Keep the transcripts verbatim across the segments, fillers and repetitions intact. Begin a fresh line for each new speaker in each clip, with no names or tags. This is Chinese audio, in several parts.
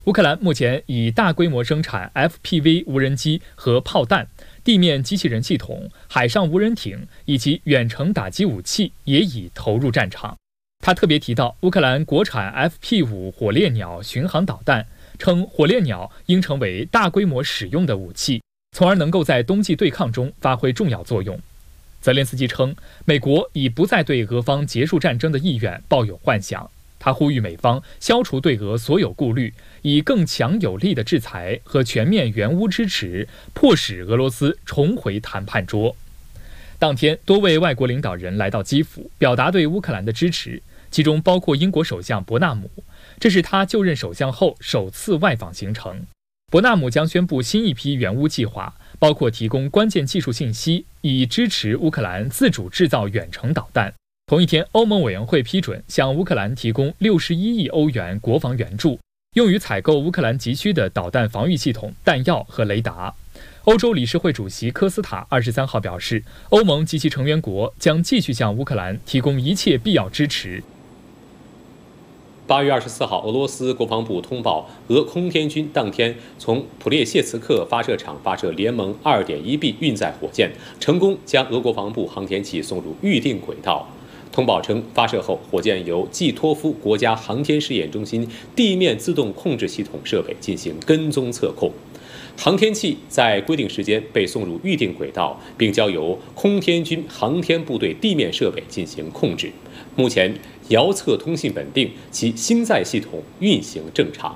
乌克兰目前以大规模生产 F P V 无人机和炮弹、地面机器人系统、海上无人艇以及远程打击武器也已投入战场。他特别提到乌克兰国产 F P 五 火烈鸟巡航导弹，称火烈鸟应成为大规模使用的武器，从而能够在冬季对抗中发挥重要作用。泽连斯基称，美国已不再对俄方结束战争的意愿抱有幻想。他呼吁美方消除对俄所有顾虑，以更强有力的制裁和全面援乌支持，迫使俄罗斯重回谈判桌。当天，多位外国领导人来到基辅，表达对乌克兰的支持，其中包括英国首相伯纳姆。这是他就任首相后首次外访行程。伯纳姆将宣布新一批援乌计划，包括提供关键技术信息，以支持乌克兰自主制造远程导弹。同一天，欧盟委员会批准向乌克兰提供六十一亿欧元国防援助，用于采购乌克兰急需的导弹防御系统、弹药和雷达。欧洲理事会主席科斯塔二十三号表示，欧盟及其成员国将继续向乌克兰提供一切必要支持。
八月二十四号，俄罗斯国防部通报，俄空天军当天从普列谢茨克发射场发射联盟 二点一 B 运载火箭，成功将俄国防部航天器送入预定轨道。通报称，发射后，火箭由季托夫国家航天试验中心地面自动控制系统设备进行跟踪测控。航天器在规定时间被送入预定轨道，并交由空天军航天部队地面设备进行控制。目前，遥测通信稳定，其星载系统运行正常。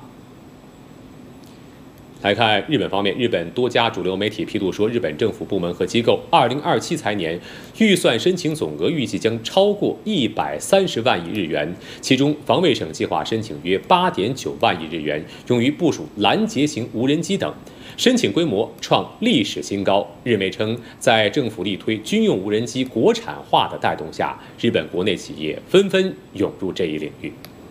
来看日本方面，日本多家主流媒体披露说，日本政府部门和机构二零二七财年预算申请总额预计将超过一百三十万亿日元，其中防卫省计划申请约八点九万亿日元，用于部署拦截型无人机等，申请规模创历史新高。日媒称，在政府力推军用无人机国产化的带动下，日本国内企业纷纷涌入这一领域。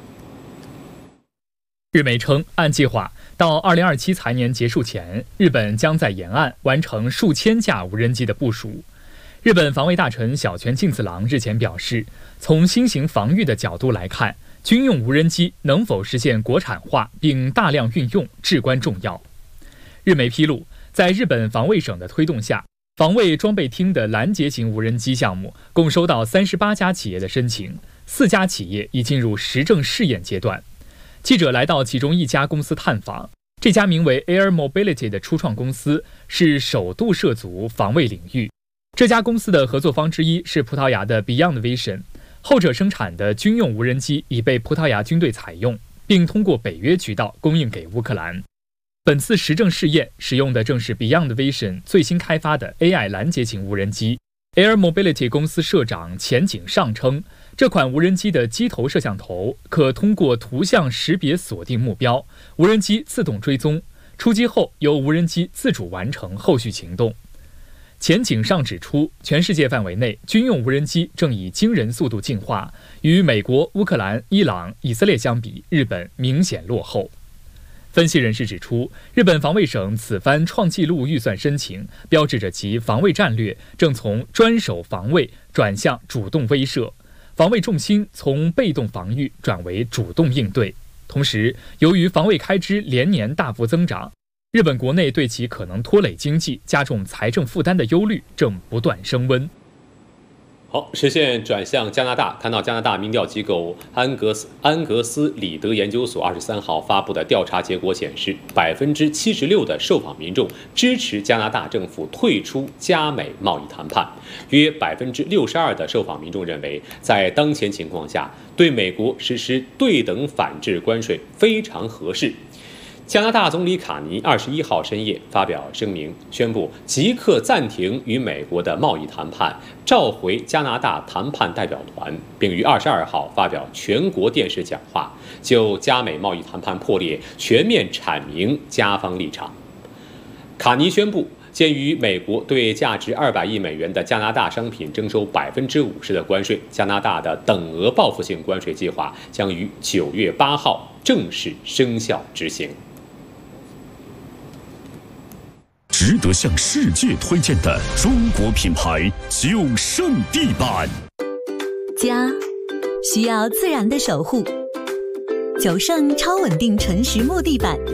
日媒称，按计划，到二零二七财年结束前，日本将在沿岸完成数千架无人机的部署。日本防卫大臣小泉进次郎日前表示，从新型防御的角度来看，军用无人机能否实现国产化并大量运用至关重要。日媒披露，在日本防卫省的推动下，防卫装备厅的拦截型无人机项目共收到三十八家企业的申请，四家企业已进入实证试验阶段。记者来到其中一家公司探访，这家名为 Air Mobility 的初创公司是首度涉足防卫领域。这家公司的合作方之一是葡萄牙的 Beyond Vision， 后者生产的军用无人机已被葡萄牙军队采用，并通过北约渠道供应给乌克兰。本次实证试验使用的正是 Beyond Vision 最新开发的 A I 拦截型无人机。Air Mobility 公司社长钱景尚称，这款无人机的机头摄像头可通过图像识别锁定目标，无人机自动追踪，出击后由无人机自主完成后续行动。钱景尚指出，全世界范围内军用无人机正以惊人速度进化，与美国、乌克兰、伊朗、以色列相比，日本明显落后。分析人士指出，日本防卫省此番创纪录预算申请，标志着其防卫战略正从专守防卫转向主动威慑，防卫重心从被动防御转为主动应对。同时，由于防卫开支连年大幅增长，日本国内对其可能拖累经济、加重财政负担的忧虑正不断升温。
好，视线转向加拿大，看到加拿大民调机构安格斯安格斯里德研究所二十三号发布的调查结果显示，百分之七十六的受访民众支持加拿大政府退出加美贸易谈判，约百分之六十二的受访民众认为，在当前情况下，对美国实施对等反制关税非常合适。加拿大总理卡尼二十一号深夜发表声明，宣布即刻暂停与美国的贸易谈判，召回加拿大谈判代表团，并于二十二号发表全国电视讲话，就加美贸易谈判破裂全面阐明加方立场。卡尼宣布，鉴于美国对价值二百亿美元的加拿大商品征收百分之五十的关税，加拿大的等额报复性关税计划将于九月八号正式生效执行。
值得向世界推荐的中国品牌九胜地板。
家需要自然的守护， 九盛超稳定纯实木地板。